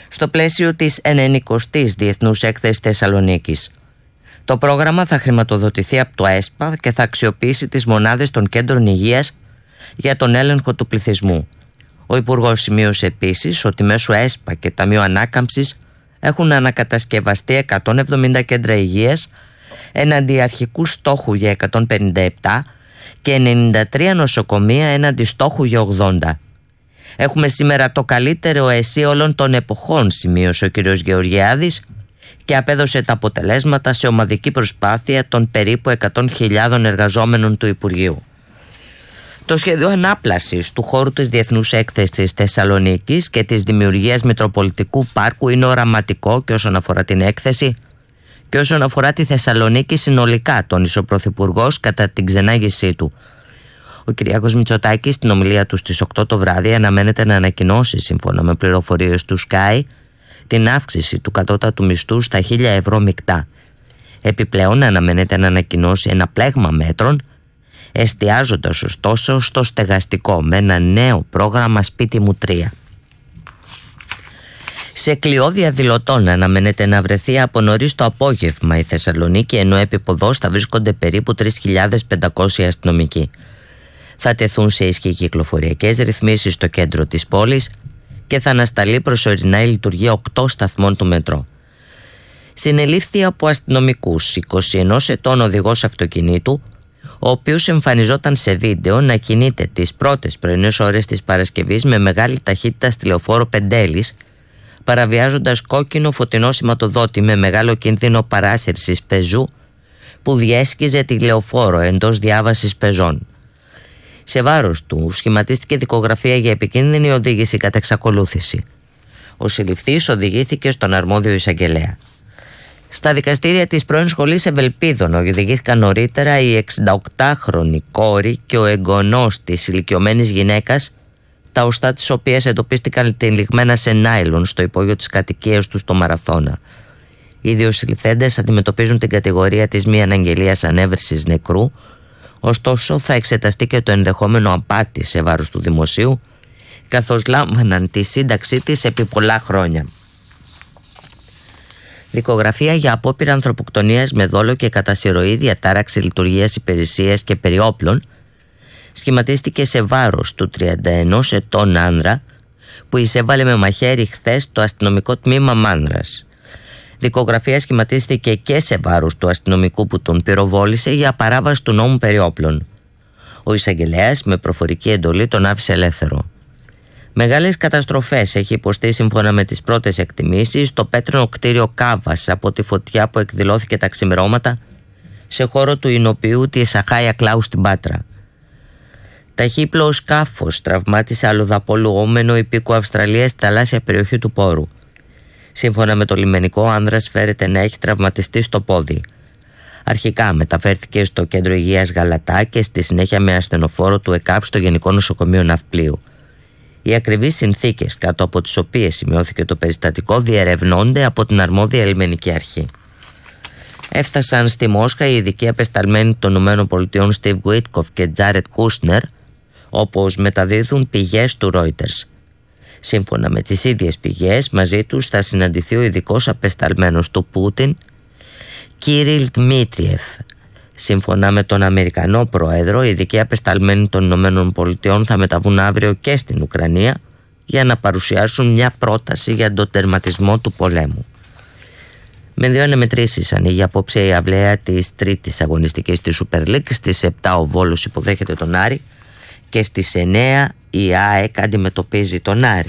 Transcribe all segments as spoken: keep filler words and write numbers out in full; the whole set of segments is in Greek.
στο πλαίσιο της ενενηκοστής Διεθνούς Έκθεσης Θεσσαλονίκης. Το πρόγραμμα θα χρηματοδοτηθεί από το ΕΣΠΑ και θα αξιοποιήσει τις μονάδες των κέντρων υγείας για τον έλεγχο του πληθυσμού. Ο Υπουργός σημείωσε επίσης ότι μέσω ΕΣΠΑ και Ταμείου Ανάκαμψης έχουν ανακατασκευαστεί εκατόν εβδομήντα κέντρα υγείας έναντι αρχικού στόχου για εκατόν πενήντα επτά και ενενήντα τρία νοσοκομεία έναντι στόχου για ογδόντα. Έχουμε σήμερα το καλύτερο ΕΣΥ όλων των εποχών, σημείωσε ο κ. Γεωργιάδης και απέδωσε τα αποτελέσματα σε ομαδική προσπάθεια των περίπου εκατό χιλιάδων εργαζόμενων του Υπουργείου. Το σχέδιο ανάπλασης του χώρου της Διεθνούς Έκθεσης Θεσσαλονίκης και της δημιουργίας Μητροπολιτικού Πάρκου είναι οραματικό και όσον αφορά την έκθεση και όσον αφορά τη Θεσσαλονίκη συνολικά, τόνισε ο Πρωθυπουργός κατά την ξενάγησή του. Ο Κυριάκος Μητσοτάκης στην ομιλία του στις οκτώ το βράδυ αναμένεται να ανακοινώσει, σύμφωνα με πληροφορίες του Sky, την αύξηση του κατώτατου μισθού στα χίλια ευρώ μεικτά. Επιπλέον αναμένεται να ανακοινώσει ένα πλέγμα μέτρων, εστιάζοντας ωστόσο στο στεγαστικό με ένα νέο πρόγραμμα Σπίτι μου τρία. Σε κλειό διαδηλωτών αναμένεται να βρεθεί από νωρίς το απόγευμα η Θεσσαλονίκη, ενώ επίποδος θα βρίσκονται περίπου τρεις χιλιάδες πεντακόσιοι αστυνομικοί. Θα τεθούν σε ισχύ κυκλοφοριακές ρυθμίσεις στο κέντρο της πόλης και θα ανασταλεί προσωρινά η λειτουργία οκτώ σταθμών του μετρό. Συνελήφθη από αστυνομικούς είκοσι ενός ετών οδηγός αυτοκινήτου, ο οποίος εμφανιζόταν σε βίντεο να κινείται τις πρώτες πρωινές ώρες της Παρασκευής με μεγάλη ταχύτητα στη λεωφόρο Πεντέλης, παραβιάζοντας κόκκινο φωτεινό σηματοδότη με μεγάλο κίνδυνο παράσυρσης πεζού που διέσχιζε τη λεωφόρο εντός διάβασης πεζών. Σε βάρος του σχηματίστηκε δικογραφία για επικίνδυνη οδήγηση κατά εξακολούθηση. Ο συλληφθής οδηγήθηκε στον αρμόδιο εισαγγελέα. Στα δικαστήρια της πρώην σχολής Ευελπίδων οδηγήθηκαν νωρίτερα η εξηνταοκτάχρονη κόρη και ο εγγονός της ηλικιωμένης γυναίκας, τα οστά της οποίας εντοπίστηκαν τυλιγμένα σε νάιλον στο υπόγειο της κατοικίας του στο Μαραθώνα. Οι δύο συλληφθέντες αντιμετωπίζουν την κατηγορία της μη αναγγελίας ανέβρεσης νεκρού, ωστόσο θα εξεταστεί και το ενδεχόμενο απάτη σε βάρος του δημοσίου, καθώς λάμβαναν τη σύνταξή της επί πολλά χρόνια. Δικογραφία για απόπειρα ανθρωποκτονίας με δόλο και κατά συρροή, διατάραξη λειτουργίας υπηρεσίας και περιόπλων σχηματίστηκε σε βάρος του τριάντα ενός ετών άνδρα που εισέβαλε με μαχαίρι χθες το αστυνομικό τμήμα Μάνδρας. Δικογραφία σχηματίστηκε και σε βάρος του αστυνομικού που τον πυροβόλησε για παράβαση του νόμου περιόπλων. Ο εισαγγελέας με προφορική εντολή τον άφησε ελεύθερο. Μεγάλες καταστροφές έχει υποστεί, σύμφωνα με τις πρώτες εκτιμήσεις, το πέτρινο κτίριο Κάβας από τη φωτιά που εκδηλώθηκε τα ξημερώματα σε χώρο του Ινοποιού της Αχάια Κλάου στην Πάτρα. Ταχύπλοο σκάφος τραυμάτισε αλλοδαπολουόμενο υπήκο Αυστραλίας στη θαλάσσια περιοχή του Πόρου. Σύμφωνα με το λιμενικό, ο άνδρας φέρεται να έχει τραυματιστεί στο πόδι. Αρχικά μεταφέρθηκε στο κέντρο υγείας Γαλατά και στη συνέχεια με ασθενοφόρο του ΕΚΑΒ στο Γενικό Νοσοκομείο Ναυπλίου. Οι ακριβείς συνθήκες κάτω από τις οποίες σημειώθηκε το περιστατικό διερευνώνται από την αρμόδια λιμενική αρχή. Έφτασαν στη Μόσχα οι ειδικοί απεσταλμένοι των ΗΠΑ Στιβ Γουίτκοφ και Τζάρετ Κούσνερ, όπως μεταδίδουν πηγές του Reuters. Σύμφωνα με τις ίδιες πηγές, μαζί τους θα συναντηθεί ο ειδικός απεσταλμένος του Πούτιν, Κύριλ Δμίτριεφ. Σύμφωνα με τον Αμερικανό Πρόεδρο, οι ειδικοί απεσταλμένοι των ΗΠΑ θα μεταβούν αύριο και στην Ουκρανία για να παρουσιάσουν μια πρόταση για τον τερματισμό του πολέμου. Με δύο αναμετρήσεις ανοίγει απόψε η αυλαία της τρίτης αγωνιστικής της Super League. Στις επτά ο Βόλος υποδέχεται τον Άρη και στις εννέα η ΑΕΚ αντιμετωπίζει τον Άρη.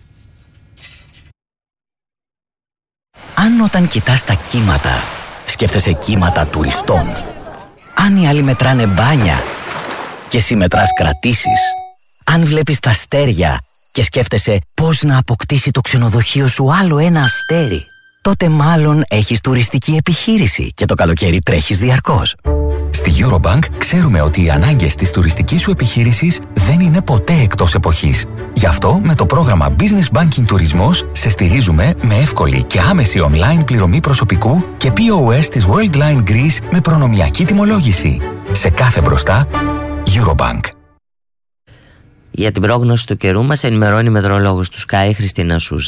Αν όταν κοιτάς τα κύματα σκέφτεσαι κύματα τουριστών, αν οι άλλοι μετράνε μπάνια και εσύ μετράς κρατήσεις, αν βλέπεις τα αστέρια και σκέφτεσαι πώς να αποκτήσει το ξενοδοχείο σου άλλο ένα αστέρι, τότε μάλλον έχεις τουριστική επιχείρηση και το καλοκαίρι τρέχεις διαρκώς. Στη Eurobank ξέρουμε ότι οι ανάγκες της τουριστικής σου επιχείρησης δεν είναι ποτέ εκτός εποχής. Γι' αυτό με το πρόγραμμα Business Banking Τουρισμός σε στηρίζουμε με εύκολη και άμεση online πληρωμή προσωπικού και πι ο ες της Worldline Greece με προνομιακή τιμολόγηση. Σε κάθε μπροστά, Eurobank. Για την πρόγνωση του καιρού μας ενημερώνει η μετεωρολόγος του Sky, Χριστίνα Σούζη.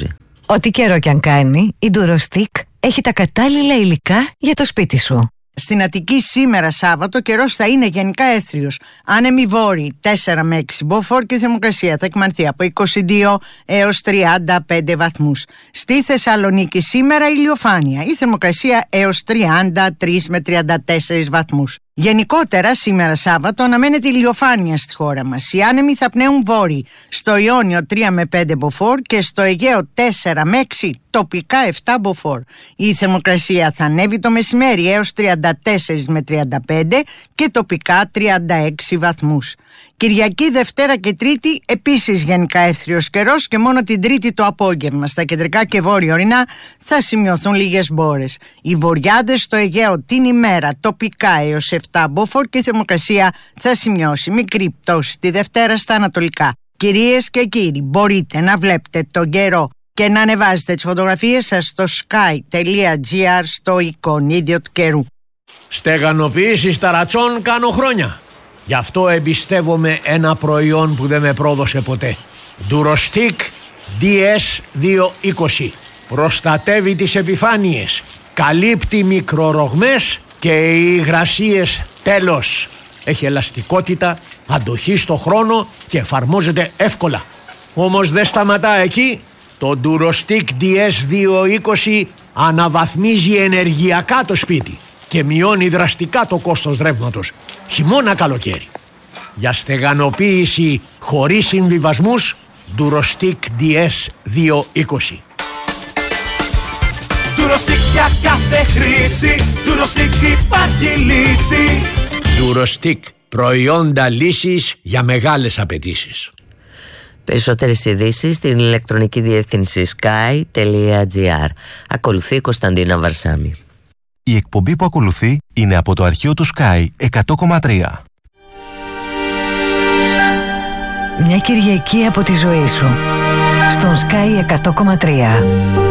Ό,τι καιρό κι αν κάνει, η Durostick έχει τα κατάλληλα υλικά για το σπίτι σου. Στην Αττική σήμερα Σάββατο καιρός θα είναι γενικά έθριος. Άνεμοι βόρειοι τέσσερα με έξι μποφόρ και η θερμοκρασία θα εκμανθεί από είκοσι δύο έως τριάντα πέντε βαθμούς. Στη Θεσσαλονίκη σήμερα ηλιοφάνεια. Η θερμοκρασία έως τριάντα τρία με τριάντα τέσσερα βαθμούς. Γενικότερα σήμερα Σάββατο αναμένεται ηλιοφάνεια στη χώρα μας. Οι άνεμοι θα πνέουν βόρειοι. Στο Ιόνιο τρία με πέντε μποφόρ και στο Αιγαίο τέσσερα με έξι, τοπικά επτά μποφόρ. Η θερμοκρασία θα ανέβει το μεσημέρι έως τριάντα τέσσερα με τριάντα πέντε και τοπικά τριάντα έξι βαθμούς. Κυριακή, Δευτέρα και Τρίτη επίσης γενικά έθριος καιρός και μόνο την Τρίτη το απόγευμα στα κεντρικά και βόρεια ορεινά θα σημειωθούν λίγες μπόρες. Οι βορειάδες στο Αιγαίο την ημέρα τοπικά έως επτά μποφόρ και η θερμοκρασία θα σημειώσει μικρή πτώση τη Δευτέρα στα ανατολικά. Κυρίες και κύριοι, μπορείτε να βλέπετε τον καιρό και να ανεβάζετε τις φωτογραφίες σας στο sky.gr στο εικονίδιο του καιρού. Στεγανοποίηση ταρατσών κάνω χρόνια. Γι' αυτό εμπιστεύομαι ένα προϊόν που δεν με πρόδωσε ποτέ. Durostick ντι ες διακόσια είκοσι. Προστατεύει τις επιφάνειες, καλύπτει μικρορογμές και οι υγρασίες τέλος. Έχει ελαστικότητα, αντοχή στο χρόνο και εφαρμόζεται εύκολα. Όμως δεν σταματά εκεί. Το Durostick ντι ες διακόσια είκοσι αναβαθμίζει ενεργειακά το σπίτι και μειώνει δραστικά το κόστος ρεύματος, χειμώνα καλοκαίρι. Για στεγανοποίηση χωρίς συμβιβασμούς, Durostick ντι ες διακόσια είκοσι. Durostick για κάθε χρήση, Durostick υπάρχει λύση. Durostick, προϊόντα λύσης για μεγάλες απαιτήσεις. Περισσότερες ειδήσεις στην ηλεκτρονική διεύθυνση sky.gr. Ακολουθεί η Κωνσταντίνα Βαρσάμι. Η εκπομπή που ακολουθεί είναι από το αρχείο του Sky εκατό κόμμα τρία. Μια Κυριακή από τη ζωή σου στον Sky εκατό κόμμα τρία.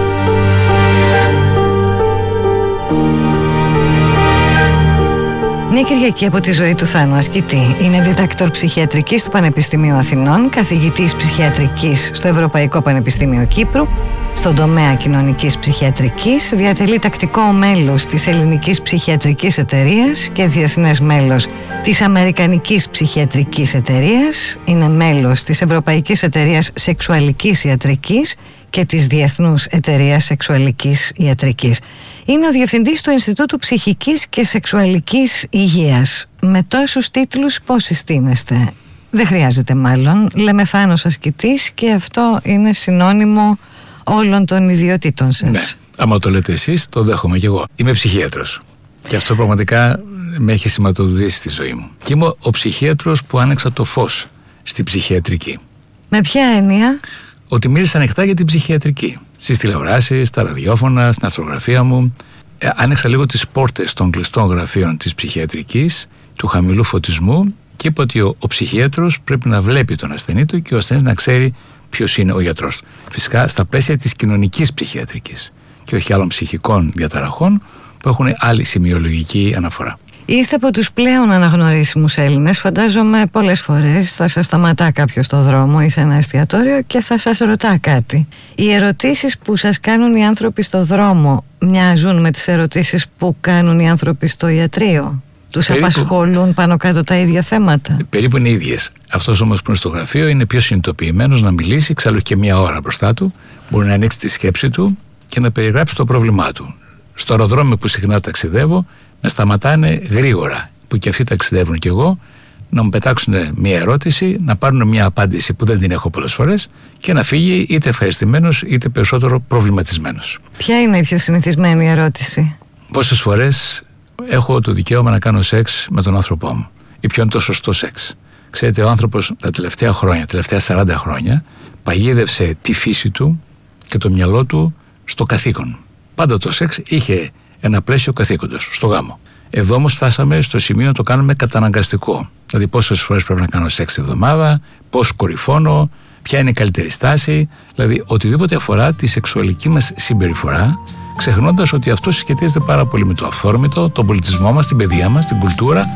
Μια Κυριακή από τη ζωή του Θάνου Ασκητή. Είναι διδάκτορ ψυχιατρικής του Πανεπιστημίου Αθηνών, καθηγητής ψυχιατρικής στο Ευρωπαϊκό Πανεπιστήμιο Κύπρου, στον τομέα κοινωνικής ψυχιατρικής, διατελεί τακτικό μέλος της Ελληνικής Ψυχιατρικής Εταιρείας και διεθνές μέλος της Αμερικανικής Ψυχιατρικής Εταιρείας, είναι μέλος της Ευρωπαϊκής Εταιρείας Σεξουαλικής Ιατρικής και της Διεθνούς Εταιρείας Σεξουαλικής Ιατρικής. Είναι ο Διευθυντής του Ινστιτούτου Ψυχικής και Σεξουαλικής Υγείας. Με τόσους τίτλους πώς συστήνεστε? Δεν χρειάζεται μάλλον. Λέμε Θάνος Ασκητής και αυτό είναι συνώνυμο όλων των ιδιωτήτων σας. Ναι, άμα το λέτε εσείς, το δέχομαι κι εγώ. Είμαι ψυχίατρος και αυτό πραγματικά με έχει σηματοδοτήσει στη ζωή μου. Και είμαι ο ψυχίατρος που άνοιξα το φως στη ψυχιατρική. Με ποια έννοια? Ότι μίλησα ανοιχτά για την ψυχιατρική. Στις τηλεοράσεις, στα ραδιόφωνα, στην αρθρογραφία μου. Ε, άνοιξα λίγο τις πόρτες των κλειστών γραφείων της ψυχιατρικής, του χαμηλού φωτισμού και είπα ότι ο, ο ψυχίατρος πρέπει να βλέπει τον ασθενή του και ο ασθενής να ξέρει ποιος είναι ο γιατρός του. Φυσικά στα πλαίσια της κοινωνικής ψυχιατρικής και όχι άλλων ψυχικών διαταραχών που έχουν άλλη σημειολογική αναφορά. Είστε από τους πλέον αναγνωρίσιμους Έλληνες. Φαντάζομαι πολλές φορές θα σας σταματά κάποιος στο δρόμο ή σε ένα εστιατόριο και θα σας ρωτά κάτι. Οι ερωτήσεις που σας κάνουν οι άνθρωποι στο δρόμο μοιάζουν με τις ερωτήσεις που κάνουν οι άνθρωποι στο ιατρείο? Τους περίπου, απασχολούν πάνω κάτω τα ίδια θέματα? Περίπου είναι ίδιες. Αυτός όμως που είναι στο γραφείο είναι πιο συνειδητοποιημένος να μιλήσει, εξάλλου και μία ώρα μπροστά του, μπορεί να ανοίξει τη σκέψη του και να περιγράψει το πρόβλημά του. Στο αεροδρόμιο που συχνά ταξιδεύω, να σταματάνε γρήγορα, που και αυτοί ταξιδεύουν κι εγώ, να μου πετάξουν μία ερώτηση, να πάρουν μία απάντηση που δεν την έχω πολλές φορές και να φύγει είτε ευχαριστημένος είτε περισσότερο προβληματισμένος. Ποια είναι η πιο συνηθισμένη ερώτηση? Πόσες φορές έχω το δικαίωμα να κάνω σεξ με τον άνθρωπό μου ή ποιο είναι το σωστό σεξ? Ξέρετε, ο άνθρωπος τα τελευταία χρόνια, τα τελευταία σαράντα χρόνια, παγίδευσε τη φύση του και το μυαλό του στο καθήκον. Πάντα το σεξ είχε ένα πλαίσιο καθήκοντος, στο γάμο. Εδώ όμως φτάσαμε στο σημείο να το κάνουμε καταναγκαστικό. Δηλαδή, πόσες φορές πρέπει να κάνω σεξ τη εβδομάδα, πώς κορυφώνω, ποια είναι η καλύτερη στάση. Δηλαδή, οτιδήποτε αφορά τη σεξουαλική μας συμπεριφορά, ξεχνώντας ότι αυτό συσχετίζεται πάρα πολύ με το αυθόρμητο, τον πολιτισμό μας, την παιδεία μας, την κουλτούρα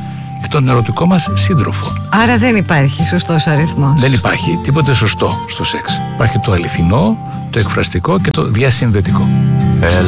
και τον ερωτικό μας σύντροφο. Άρα δεν υπάρχει σωστός αριθμός. Δεν υπάρχει τίποτε σωστό στο σεξ. Υπάρχει το αληθινό, το εκφραστικό και το διασυνδετικό.